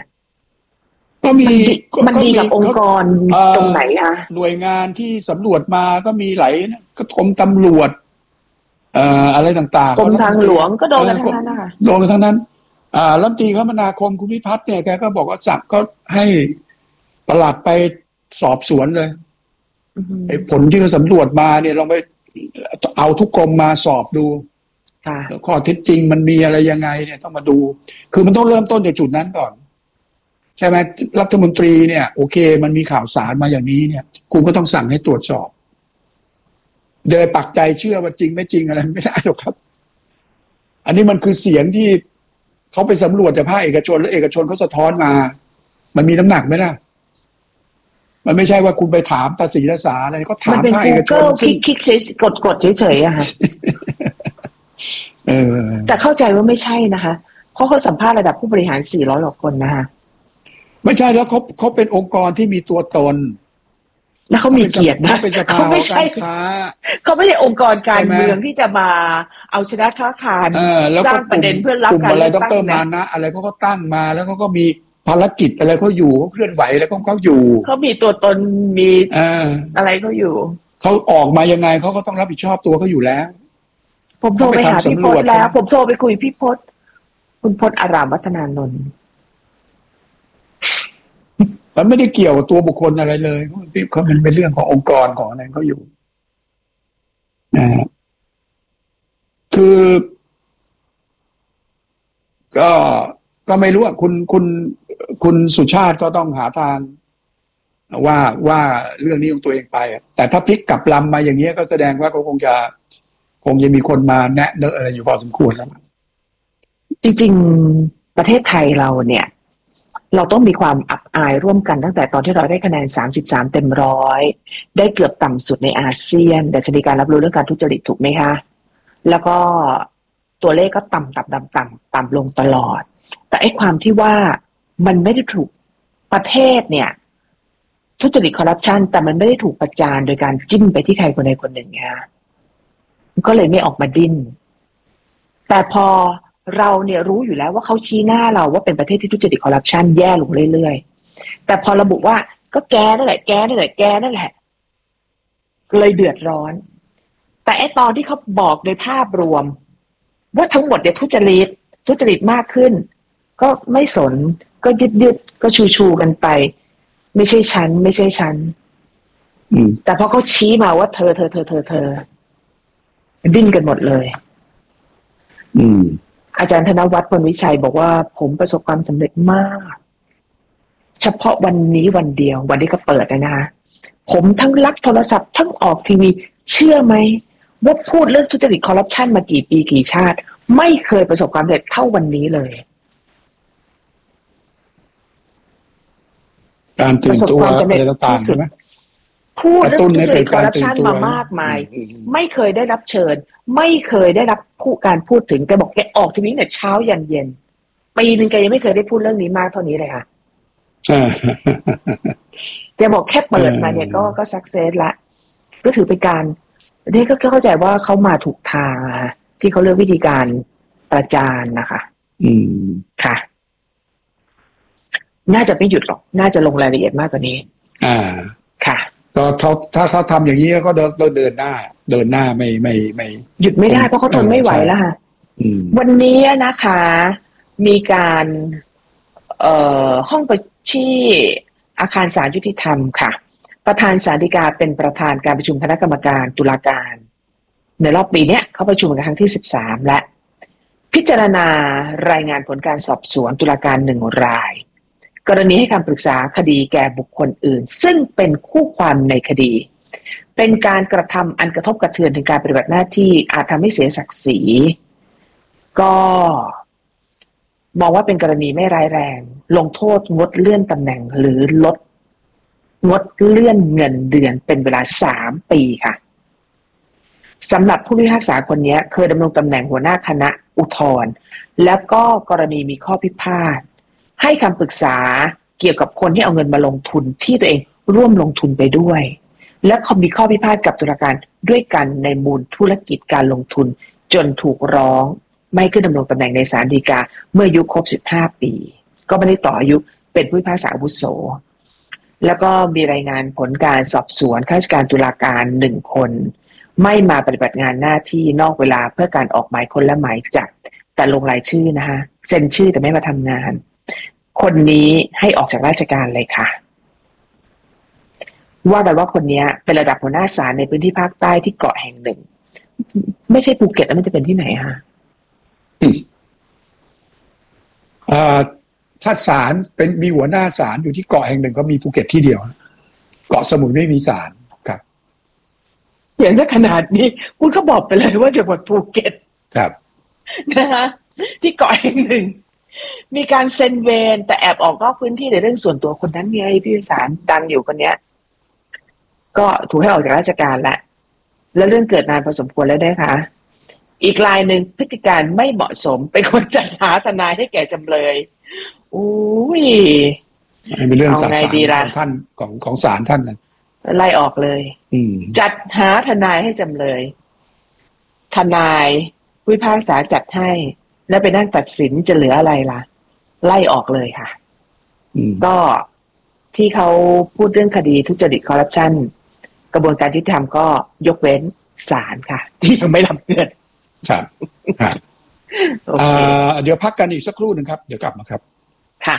มันดีกับองค์กรตรงไหนคะหน่วยงานที่สำรวจมาก็มีหลายก็กรมตำรวจอะไรต่างๆกรมทางหลวงก็โดนกันทั้งนั้นนะคะโดนกันทั้งนั้นรัฐมนตรีคมนาคมคุณพิพัฒน์เนี่ยแกก็บอกว่าสั่งก็ให้ปลัดไปสอบสวนเลยผลที่เขาสำรวจมาเนี่ยลองไปเอาทุกกรมมาสอบดูข้อเท็จจริงมันมีอะไรยังไงเนี่ยต้องมาดูคือมันต้องเริ่มต้นจากจุดนั้นก่อนใช่ไหมรัฐมนตรีเนี่ยโอเคมันมีข่าวสารมาอย่างนี้เนี่ยคุณก็ต้องสั่งให้ตรวจสอบเดินปักใจเชื่อว่าจริงไม่จริงอะไรไม่ได้หรอกครับ อันนี้มันคือเสียงที่เขาไปสำรวจจากภาคเอกชนแล้วเอกชนเขาสะท้อนมามันมีน้ำหนักไหมล่ะมันไม่ใช่ว่าคุณไปถามตาสีตาสาอะไรก็ถามภาคเอกชนซึ่งคลิกกดเฉยๆอะค่ะแต่เข้าใจว่าไม่ใช่นะคะเพราะเขาสัมภาษณ์ระดับผู้บริหาร400กว่าคนนะคะไม่ใช่แล้วเขาเป็นองค์กรที่มีตัวตนแล้วเขามีเกียรตินะเขาไม่ใช่เขาไม่ใช่องค์กรการเมืองที่จะมาเอาชนะค้าขานสร้างประเด็นเพื่อรับการเลือกตั้งดร.มานะอะไรเขาก็ตั้งมาแล้วเขาก็มีภารกิจอะไรเขาอยู่เขาเคลื่อนไหวอะไรเขาอยู่เขามีตัวตนมีอะไรเขาอยู่เขาออกมายังไงเขาก็ต้องรับผิดชอบตัวเขาอยู่แล้วผมโทรไปหาพี่พจน์แล้วผมโทรไปคุยพี่พจน์คุณพจน์อารามวัฒนานนท์มันไม่ได้เกี่ยวกับตัวบุคคลอะไรเลยเขามันเป็นเรื่องขององค์กรของอะไรเขาอยู่นะคือก็ไม่รู้ว่าคุณสุชาติก็ต้องหาทางว่าเรื่องนี้ของตัวเองไปแต่ถ้าพลิกกลับลำมาอย่างนี้ก็แสดงว่าเขาคงจะมีคนมาแนะเนอะอะไรอยู่พอสมควรแล้วจริงๆประเทศไทยเราเนี่ยเราต้องมีความอับอายร่วมกันตั้งแต่ตอนที่เราได้คะแนน33เต็ม100ได้เกือบต่ำสุดในอาเซียนดัชนีการรับรู้เรื่องการทุจริตถูกไหมคะแล้วก็ตัวเลขก็ต่ำลงตลอดแต่ไอ้ความที่ว่ามันไม่ได้ถูกประเทศเนี่ยทุจริตคอร์รัปชันแต่มันไม่ได้ถูกประจานโดยการจิ้มไปที่ใครคนใดคนหนึ่งค่ะก็เลยไม่ออกมาดิ้นแต่พอเราเนี่ยรู้อยู่แล้วว่าเขาชี้หน้าเราว่าเป็นประเทศที่ทุจริตคอร์รัปชันแย่ลงเรื่อยๆแต่พอระบุว่าก็แกนั่นแหละเลยเดือดร้อนแต่ไอ้ตอนที่เขาบอกโดยภาพรวมว่าทั้งหมดเนี่ยทุจริตมากขึ้นก็ไม่สนก็ยืดก็ชูกันไปไม่ใช่ฉันแต่พอเขาชี้มาว่าเธอดิ้นกันหมดเลยอาจารย์ธนวัฒน์พลวิชัยบอกว่าผมประสบความสำเร็จมากเฉพาะวันนี้วันเดียววันที่เขาเปิดนะคะผมทั้งรับโทรศัพท์ทั้งออกทีวีเชื่อไหมว่าพูดเรื่องทุจริตคอร์รัปชันมากี่ปีกี่ชาติไม่เคยประสบความสำเร็จเท่าวันนี้เลยการตื่นตัวอะไรต่างๆใช่ไหมพูดเรื่องทุจริตคอร์รัปชันมามากมายไม่เคยได้รับเชิญไม่เคยได้รับการพูดถึงแกบอกแกออกทีวีเนี่ยเช้ายันเย็นปีนึงแกยังไม่เคยได้พูดเรื่องนี้มากเท่านี้เลยค่ะแกบอกแค่เปิดมาเนี่ยก็สักเซสละก็ถือเป็นการนี่ก็เข้าใจว่าเขามาถูกทางที่เขาเลือกวิธีการประจานนะคะค่ะน่าจะไม่หยุดหรอกน่าจะลงรายละเอียดมากกว่านี้ค่ะก็ถ้าเขาทำอย่างนี้ก็เดินหน้าไม่หยุดไม่ได้เพราะเขาทนไม่ไหวแล้วค่ะวันนี้นะคะมีการห้องประชุมที่อาคารศาลยุติธรรมค่ะประธานศาลฎีกาเป็นประธานการประชุมคณะกรรมการตุลาการในรอบปีนี้เขาประชุมกันครั้งที่13และพิจารณารายงานผลการสอบสวนตุลาการ1รายกรณีให้คำปรึกษาคดีแก่บุคคลอื่นซึ่งเป็นคู่ความในคดีเป็นการกระทำอันกระทบกระเทือนถึงการปฏิบัติหน้าที่อาจทำให้เสียศักดิ์ศรีก็มองว่าเป็นกรณีไม่ร้ายแรงลงโทษงดเลื่อนตำแหน่งหรืองดเลื่อนเงินเดือนเป็นเวลา3 ปีค่ะสำหรับผู้พิพากษาคนนี้เคยดำรงตำแหน่งหัวหน้าคณะอุทธรณ์แล้วก็กรณีมีข้อพิพาทให้คำปรึกษาเกี่ยวกับคนที่เอาเงินมาลงทุนที่ตัวเองร่วมลงทุนไปด้วยและมีข้อพิพาทกับตุลาการด้วยกันในมูลธุรกิจการลงทุนจนถูกร้องไม่ขึ้นดำรงตำแหน่งในศาลฎีกาเมื่ออายุครบ15 ปีก็ไม่ได้ต่ออายุเป็นผู้พิพากษาอาวุโสแล้วก็มีรายงานผลการสอบสวนข้าราชการตุลาการ1 คนไม่มาปฏิบัติงานหน้าที่นอกเวลาเพื่อการออกหมายค้นและหมายจับแต่ลงรายชื่อนะคะเซ็นชื่อแต่ไม่มาทำงานคนนี้ให้ออกจากราชการเลยค่ะว่ากันว่าคนนี้เป็นระดับหัวหน้าศาลในพื้นที่ภาคใต้ที่เกาะแห่งหนึ่งไม่ใช่ภูเก็ตแล้วมันจะเป็นที่ไหนคะถ้าศาลเป็นมีหัวหน้าศาลอยู่ที่เกาะแห่งหนึ่งก็มีภูเก็ตที่เดียวเกาะสมุยไม่มีศาลครับเขียนซะขนาดนี้คุณก็บอกไปเลยว่าจังหวัดภูเก็ตครับนะคะที่เกาะแห่งหนึ่งมีการเซ็นเวรแต่แอบออกนอกพื้นที่ในเรื่องส่วนตัวคนนั้นไงพี่วิสารดังอยู่คนเนี้ยก็ถูกให้ออกจากราชการแล้วเรื่องเกิดนานพอสมควรแล้วได้ค่ะอีกรายหนึ่งพฤติการไม่เหมาะสมเป็นคนจัดหาทนายให้แก่จำเลยอุ้ยเป็นเรื่องศาลของท่านของศาลท่านนะไล่ออกเลยจัดหาทนายให้จำเลยทนายผู้พิพากษาจัดให้แล้วไปนั่งตัดสินจะเหลืออะไรล่ะไล่ออกเลยค่ะก็ที่เขาพูดเรื่องคดีทุจริตคอร์รัปชันกระบวนการยุติธรรมก็ยกเว้นศาลค่ะที่ยังไม่รับเงินครับเดี๋ยวพักกันอีกสักครู่หนึ่งครับเดี๋ยวกลับมาครับค่ะ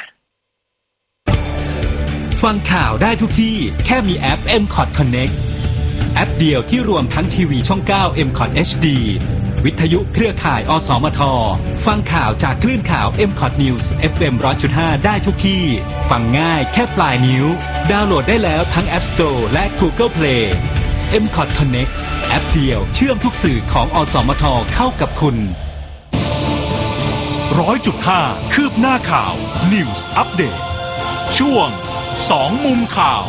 ฟังข่าวได้ทุกที่แค่มีแอป MCOT Connect แอปเดียวที่รวมทั้งทีวีช่อง 9 MCOT HD วิทยุเครือข่ายอสมทฟังข่าวจากคลื่นข่าว MCOT News FM 100.5 ได้ทุกที่ฟังง่ายแค่ปลายนิ้วดาวน์โหลดได้แล้วทั้ง App Store และ Google Play MCOT Connect แอปเดียวเชื่อมทุกสื่อของอสมทเข้ากับคุณ 100.5 คืบหน้าข่าว News Update ช่วง2มุมข่าว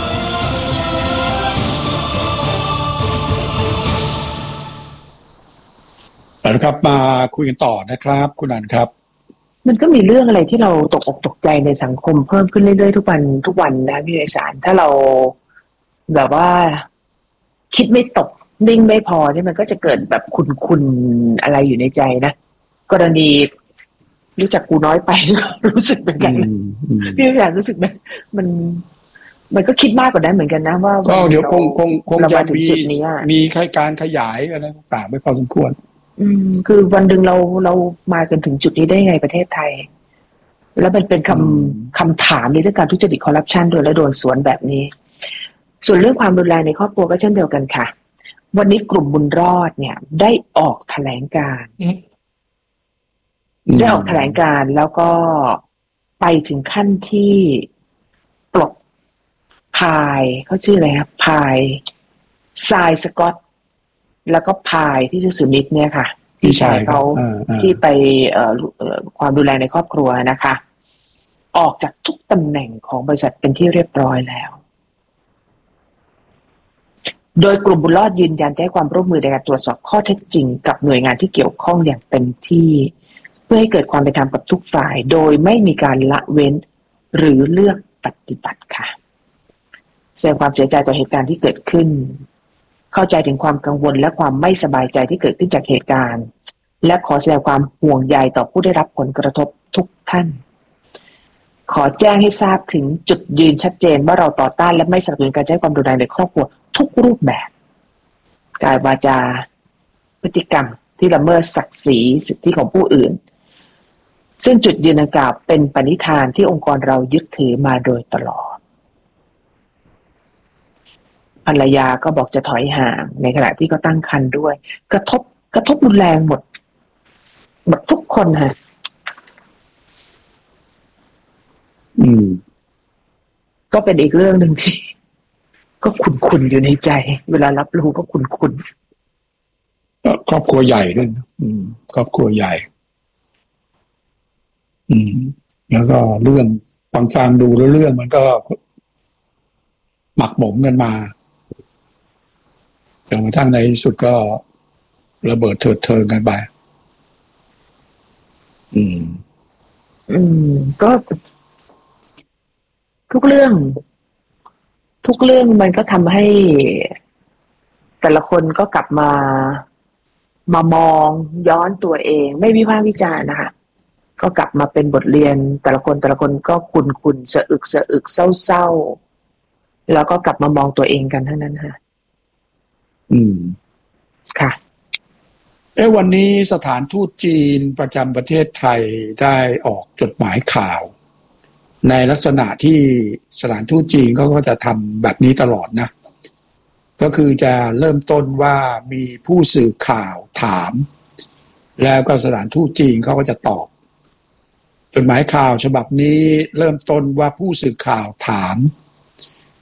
นะครับมาคุยกันต่อนะครับคุณอันครับมันก็มีเรื่องอะไรที่เราตกอกตกใจในสังคมเพิ่มขึ้นเรื่อยๆทุกวันนะพี่ไพศาลถ้าเราแบบว่าคิดไม่ตกนิ่งไม่พอเนี่ยมันก็จะเกิดแบบคุณอะไรอยู่ในใจนะกรณีรู้จักกูน้อยไปรู้สึกเหมือนกันพี่ไพศาลรู้สึกไหมมันก็คิดมากกว่านั้นเหมือนกันนะว่าก็เดี๋ยวคงจะมีการขยายอะไรต่างๆไม่พอสมควรคือวันหนึ่งเรามาจนถึงจุดนี้ได้ไงประเทศไทยแล้วมันเป็นคำถามในเรื่องการทุจริตคอร์รัปชันโดยและโดนสวนแบบนี้ส่วนเรื่องความรุนแรงในครอบครัวก็เช่นเดียวกันค่ะวันนี้กลุ่มบุญรอดเนี่ยได้ออกแถลงการแล้วก็ไปถึงขั้นที่ปลดพายเขาชื่ออะไรครับพายทรายสกอตแล้วก็พายที่ชื่อสุนิตเนี่ยค่ะพี่ชายเขาที่ไปความรุนแรงในครอบครัวนะคะออกจากทุกตำแหน่งของบริษัทเป็นที่เรียบร้อยแล้วโดยกลุ่มบุญรอดยืนยันจะให้ความร่วมมือในการตรวจสอบข้อเท็จจริงกับหน่วยงานที่เกี่ยวข้องอย่างเต็มที่เพื่อให้เกิดความเป็นธรรมกับทุกฝ่ายโดยไม่มีการละเว้นหรือเลือกปฏิบัติค่ะแสดงความเสียใจต่อเหตุการณ์ที่เกิดขึ้นเข้าใจถึงความกังวลและความไม่สบายใจที่เกิดขึ้นจากเหตุการณ์และขอแสดงความห่วงใยต่อผู้ได้รับผลกระทบทุกท่านขอแจ้งให้ทราบถึงจุดยืนชัดเจนว่าเราต่อต้านและไม่สนับสนุนการใช้ความรุนแรงในครอบครัวทุกรูปแบบกายวาจาพฤติกรรมที่ละเมิดศักดิ์ศรีสิทธิของผู้อื่นซึ่งจุดยืนดังกล่าวเป็นปณิธานที่องค์กรเรายึดถือมาโดยตลอดภรรยาก็บอกจะถอยห่างในขณะที่ก็ตั้งครรภ์ด้วยกระทบรุนแรงหมดทุกคนค่ะก็เป็นอีกเรื่องหนึ่งที่ก็ขุ่นอยู่ในใจเวลารับรู้ก็ขุ่นครอบครัวใหญ่ด้วยครอบครัวใหญ่แล้วก็เรื่องฟังดูแล้วเรื่องมันก็หมักหมมกันมาจนกระทั่งในที่สุดก็ระเบิดเถิดเทิงกันไปก็ทุกเรื่องมันก็ทำให้แต่ละคนก็กลับมามองย้อนตัวเองไม่วิพากษ์วิจารณ์นะคะก็กลับมาเป็นบทเรียนแต่ละคนก็ขุ่นสะอึกเศร้าแล้วก็กลับมามองตัวเองกันเท่านั้นค่ะค่ะวันนี้สถานทูตจีนประจำประเทศไทยได้ออกจดหมายข่าวในลักษณะที่สถานทูตจีนเขาก็จะทำแบบนี้ตลอดนะก็คือจะเริ่มต้นว่ามีผู้สื่อข่าวถามแล้วก็สถานทูตจีนเขาก็จะตอบจดหมายข่าวฉบับนี้เริ่มต้นว่าผู้สื่อข่าวถาม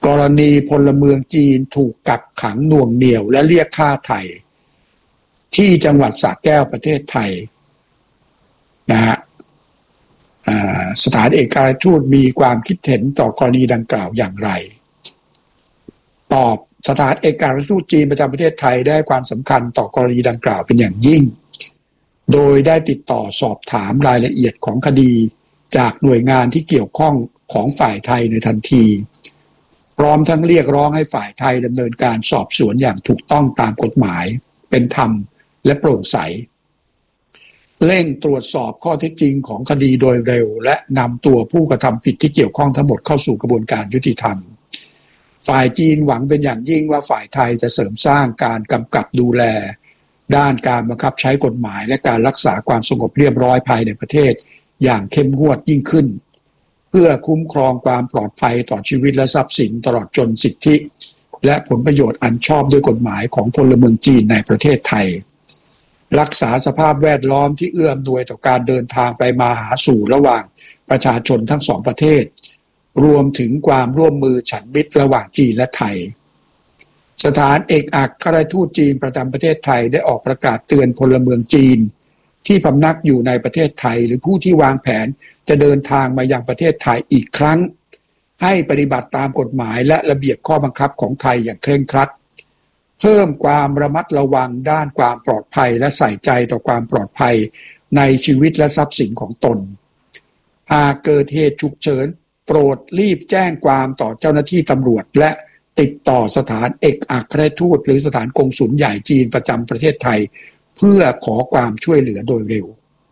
กรณีพลเมืองจีนถูกกักขังหน่วงเหนี่ยวและเรียกค่าไถ่ที่จังหวัดสระแก้วประเทศไทยนะฮะสถานเอกอัครราชทูตมีความคิดเห็นต่อกรณีดังกล่าวอย่างไรตอบสถานเอกอัครราชทูตจีนประจำประเทศไทยได้ความสำคัญต่อกรณีดังกล่าวเป็นอย่างยิ่งโดยได้ติดต่อสอบถามรายละเอียดของคดีจากหน่วยงานที่เกี่ยวข้องของฝ่ายไทยในทันทีพร้อมทั้งเรียกร้องให้ฝ่ายไทยดำเนินการสอบสวนอย่างถูกต้องตามกฎหมายเป็นธรรมและโปร่งใสเร่งตรวจสอบข้อเท็จจริงของคดีโดยเร็วและนำตัวผู้กระทำผิดที่เกี่ยวข้องทั้งหมดเข้าสู่กระบวนการยุติธรรมฝ่ายจีนหวังเป็นอย่างยิ่งว่าฝ่ายไทยจะเสริมสร้างการกำกับดูแลด้านการบังคับใช้กฎหมายและการรักษาความสงบเรียบร้อยภายในประเทศอย่างเข้มงวดยิ่งขึ้นเพื่อคุ้มครองความปลอดภัยต่อชีวิตและทรัพย์สินตลอดจนสิทธิและผลประโยชน์อันชอบด้วยกฎหมายของพลเมืองจีนในประเทศไทยรักษาสภาพแวดล้อมที่เอื้ออำนวยต่อการเดินทางไปมาหาสู่ระหว่างประชาชนทั้งสองประเทศรวมถึงความร่วมมือฉันมิตรระหว่างจีนและไทยสถานเอกอัครราชทูตจีนประจำประเทศไทยได้ออกประกาศเตือนพลเมืองจีนที่พำนักอยู่ในประเทศไทยหรือผู้ที่วางแผนจะเดินทางมายังประเทศไทยอีกครั้งให้ปฏิบัติตามกฎหมายและระเบียบข้อบังคับของไทยอย่างเคร่งครัดเพิ่มความระมัดระวังด้านความปลอดภัยและใส่ใจต่อความปลอดภัยในชีวิตและทรัพย์สินของตนหากเกิดเหตุฉุกเฉินโปรดรีบแจ้งความต่อเจ้าหน้าที่ตำรวจและติดต่อสถานเอกอัครราชทูตหรือสถานกงสุลใหญ่จีนประจำประเทศไทยเพื่อขอความช่วยเหลือโดยเร็ว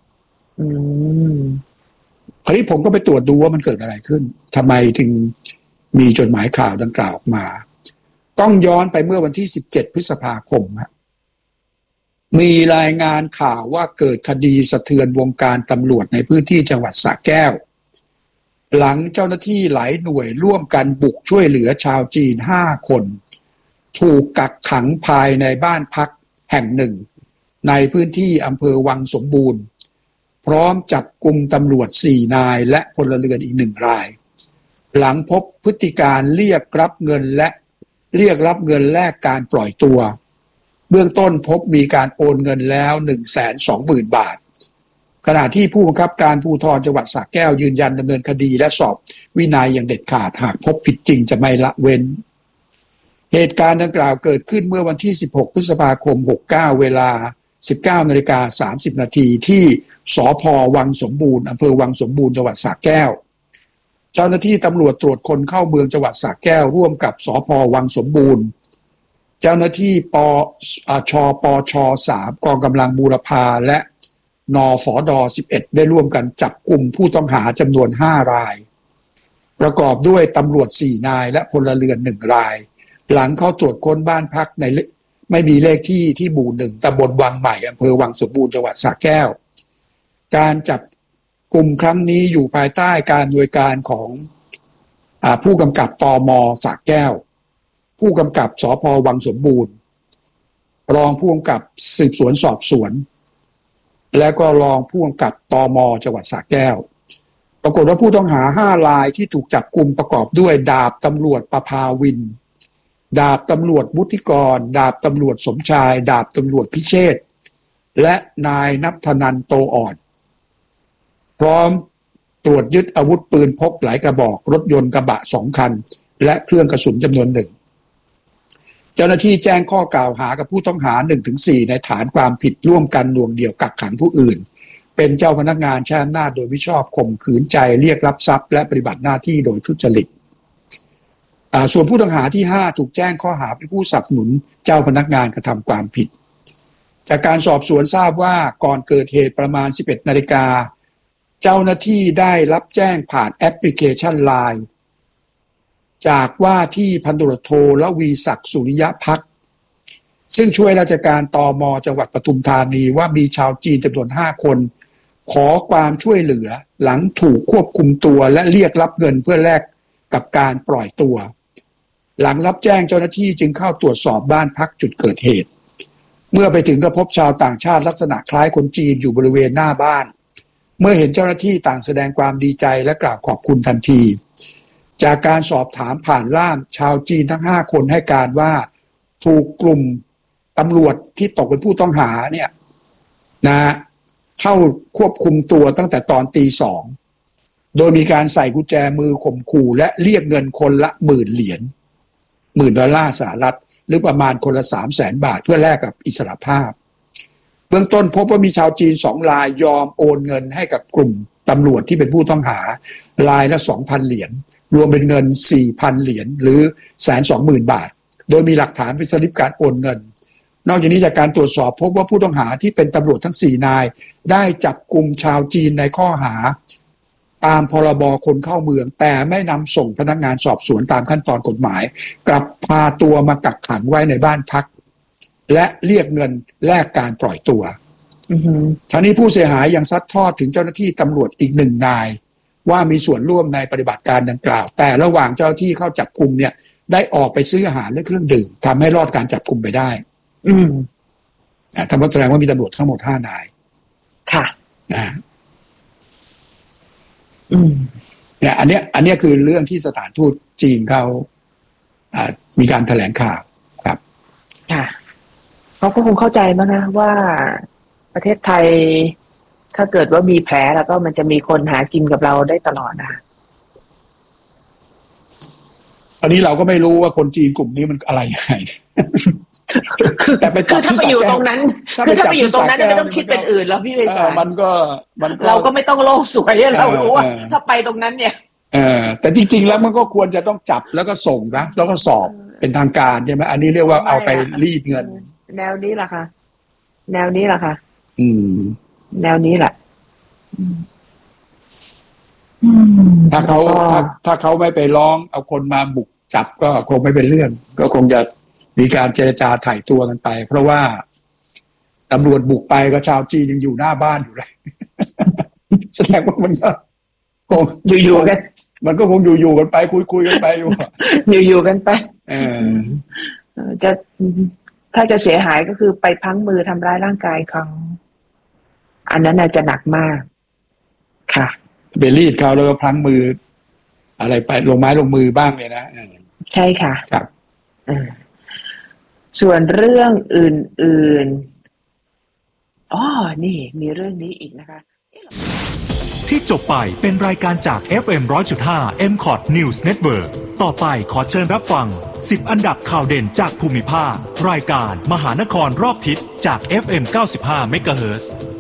คราวนี้ผมก็ไปตรวจดูว่ามันเกิดอะไรขึ้นทำไมถึงมีจดหมายข่าวดังกล่าวออกมาต้องย้อนไปเมื่อวันที่17พฤษภาคมมีรายงานข่าวว่าเกิดคดีสะเทือนวงการตำรวจในพื้นที่จังหวัดสระแก้วหลังเจ้าหน้าที่หลายหน่วยร่วมกันบุกช่วยเหลือชาวจีน5คนถูกกักขังภายในบ้านพักแห่งหนึ่งในพื้นที่อำเภอวังสมบูรณ์พร้อมจับกุมตำรวจ4นายและพลเรือนอีก1รายหลังพบพฤติการเรียกรับเงินแลกการปล่อยตัวเบื้องต้นพบมีการโอนเงินแล้ว 120,000 บาทขณะที่ผู้บังคับการภูธรจังหวัดสระแก้วยืนยันดำเนินคดีและสอบวินัยอย่างเด็ดขาดหากพบผิดจริงจะไม่ละเว้นเหตุการณ์ดังกล่าวเกิดขึ้นเมื่อวันที่16พฤษภาคม69เวลา 19:30 น.ที่สภ.วังสมบูรณ์อำเภอวังสมบูรณ์จังหวัดสระแก้วเจ้าหน้าที่ตำรวจตรวจคนเข้าเมืองจังหวัดสระแก้วร่วมกับสภ.วังสมบูรณ์เจ้าหน้าที่ชปช3กองกำลังบูรพาและนฝด11ได้ร่วมกันจับกุมผู้ต้องหาจำนวน5รายประกอบด้วยตำรวจ4นายและพลเรือน1รายหลังเข้าตรวจค้นบ้านพักในไม่มีเลขที่หมู่1ตำบลวังใหม่อำเภอวังสมบูรณ์จังหวัดสระแก้วการจับกลุ่มครั้งนี้อยู่ภายใต้การอำนวยการของผู้กำกับตม.สระแก้วผู้กำกับสภ.วังสมบูรณ์รองผู้กำกับสืบสวนสอบสวนและก็รองผู้กำกับตม.จังหวัดสระแก้วปรากฏว่าผู้ต้องหา5รายที่ถูกจับกุมประกอบด้วยดาบตำรวจประภาวินดาบตำรวจวุฒิกรดาบตำรวจสมชายดาบตำรวจพิเชษฐ์และนายณัฐนันท์โตอ่อนพร้อมตรวจยึดอาวุธปืนพกหลายกระบอกรถยนต์กระบะ2คันและเครื่องกระสุนจำนวน1เจ้าหน้าที่แจ้งข้อกล่าวหากับผู้ต้องหา 1-4 ในฐานความผิดร่วมกันหน่วงเหนี่ยวกักขังผู้อื่นเป็นเจ้าพนักงานใช้อำนาจโดยมิชอบข่มขืนใจเรียกรับทรัพย์และปฏิบัติหน้าที่โดยทุจริตส่วนผู้ต้องหาที่5ถูกแจ้งข้อหาเป็นผู้สนับสนุนเจ้าพนักงานกระทำความผิดจากการสอบสวนทราบว่าก่อนเกิดเหตุประมาณ 11 นาฬิกาเจ้าหน้าที่ได้รับแจ้งผ่านแอปพลิเคชัน LINE จากว่าที่พันตำรวจโทละวีศักดิ์สุริยภักดิ์ซึ่งช่วยราชการตม.จังหวัดปทุมธานีว่ามีชาวจีนจำนวน5คนขอความช่วยเหลือหลังถูกควบคุมตัวและเรียกรับเงินเพื่อแลกกับการปล่อยตัวหลังรับแจ้งเจ้าหน้าที่จึงเข้าตรวจสอบบ้านพักจุดเกิดเหตุเมื่อไปถึงก็พบชาวต่างชาติลักษณะคล้ายคนจีนอยู่บริเวณหน้าบ้านเมื่อเห็นเจ้าหน้าที่ต่างแสดงความดีใจและกล่าวขอบคุณทันทีจากการสอบถามผ่านล่ามชาวจีนทั้ง5 คนให้การว่าถูกกลุ่มตำรวจที่ตกเป็นผู้ต้องหาเนี่ยนะเข้าควบคุมตัวตั้งแต่ตอนตี 2โดยมีการใส่กุญแจมือข่มขู่และเรียกเงินคนละ$10,000 สหรัฐหรือประมาณคนละ300,000 บาทเพื่อแลกกับอิสรภาพเบื้องต้นพบว่ามีชาวจีน2 รายยอมโอนเงินให้กับกลุ่มตำรวจที่เป็นผู้ต้องหารายละ$2,000รวมเป็นเงิน$4,000หรือ120,000 บาทโดยมีหลักฐานเป็นสลิปการโอนเงินนอกจากนี้จากการตรวจสอบพบว่าผู้ต้องหาที่เป็นตำรวจทั้ง4 นายได้จับกุมชาวจีนในข้อหาตามพรบคนเข้าเมืองแต่ไม่นำส่งพนักงานสอบสวนตามขั้นตอนกฎหมายกลับพาตัวมากักขังไว้ในบ้านพักและเรียกเงินแลกการปล่อยตัวทั้งนี้ผู้เสียหายยังซัดทอดถึงเจ้าหน้าที่ตำรวจอีก1 นายว่ามีส่วนร่วมในปฏิบัติการดังกล่าวแต่ระหว่างเจ้าหน้าที่เข้าจับกุมเนี่ยได้ออกไปซื้ออาหารและเครื่องดื่มทำให้รอดการจับกุมไปได้ทำให้แสดงว่ามีตำรวจทั้งหมด5 นายค่ะเนี่ยอันเนี้ยคือเรื่องที่สถานทูตจีนเขามีการแถลงข่าวครับค่ะเขาก็คงเข้าใจมั้งนะว่าประเทศไทยถ้าเกิดว่ามีแผลแล้วก็มันจะมีคนหากินกับเราได้ตลอดนะอันนี้เราก็ไม่รู้ว่าคนจีนกลุ่มนี้มันอะไรยังไงแต่ไปจับที่สระแก้วถ้าไปอยู่ตรงนั้นไม่ต้องคิดเป็นอื่นแล้วพี่เวสมันก็เราก็ไม่ต้องโลกสวยเรารู้ว่าถ้าไปตรงนั้นเนี่ยแต่จริงๆแล้วมันก็ควรจะต้องจับแล้วก็ส่งนะแล้วก็สอบเป็นทางการใช่ไหมอันนี้เรียกว่าเอาไปรีดเงินแนวนี้แหละค่ะแนวนี้แหละค่ะแนวนี้แหละถ้าเขาไม่ไปร้องเอาคนมาบุกจับก็คงไม่เป็นเรื่องก็คงจะมีการเจรจาไถ่ตัวกันไปเพราะว่าตำรวจบุกไปก็ชาวจีนยังอยู่หน้าบ้านอยู่เลยแสดงว่ามันก็คงอยู่กันมันก็คงอยู่กันไปคุยกันไปอยู่กันไปจะถ้าจะเสียหายก็คือไปพังมือทำร้ายร่างกายเขาอันนั้นน่าจะหนักมากค่ะไปรีดเขาแล้วก็พลั้งมืออะไรไปลงไม้ลงมือบ้างเลยนะใช่ค่ะครับส่วนเรื่องอื่นๆนี่มีเรื่องนี้อีกนะคะที่จบไปเป็นรายการจาก FM 100.5 MCOT News Network ต่อไปขอเชิญรับฟัง10 อันดับข่าวเด่นจากภูมิภาครายการมหานครรอบทิศจาก FM 95 MHz